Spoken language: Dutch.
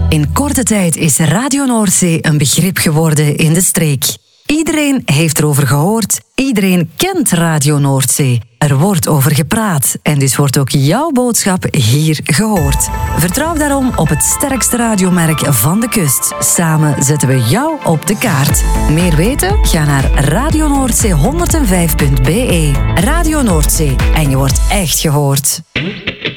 In korte tijd is Radio Noordzee een begrip geworden in de streek. Iedereen heeft erover gehoord, iedereen kent Radio Noordzee. Er wordt over gepraat en dus wordt ook jouw boodschap hier gehoord. Vertrouw daarom op het sterkste radiomerk van de kust. Samen zetten we jou op de kaart. Meer weten? Ga naar radionoordzee105.be. Radio Noordzee en je wordt echt gehoord.